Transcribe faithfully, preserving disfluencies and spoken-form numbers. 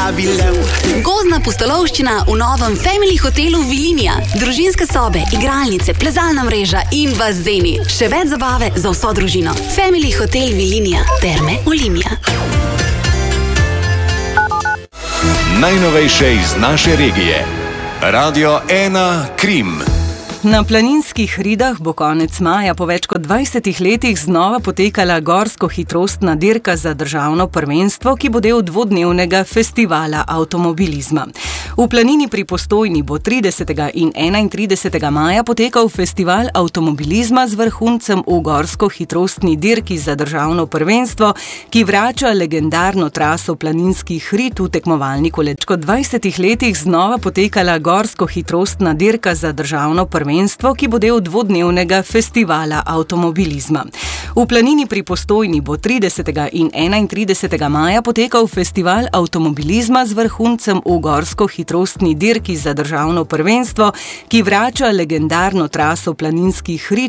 Gozdna pustolovščina v novem Family hotelu Vilinija. Družinske sobe, igralnice, plezalna mreža in bazeni. Še več zabave za vso družino. Family hotel Vilinija. Terme Olimia. Najnovejše iz naše regije. Radio ena Krim. Na planinskih hridah bo konec maja po več kot dvajsetih letih znova potekala gorsko-hitrostna dirka za državno prvenstvo, ki bo del dvodnevnega festivala avtomobilizma. V Planini pri Postojni bo tridesetega in enaintridesetega maja potekal festival avtomobilizma z vrhuncem v gorsko-hitrostni dirki za državno prvenstvo, ki vrača legendarno traso planinskih hrid v tekmovalni koleč. Kot dvajsetih letih znova potekala gorsko-hitrostna dirka za državno prvenstvo, ki bo del dvodnevnega festivala avtomobilizma. V Planini pri Postojni bo tridesetega in enaintridesetega maja potekal festival avtomobilizma z vrhuncem v gorsko-hitrostni dirki za državno prvenstvo, ki vrača legendarno traso planinskih hrid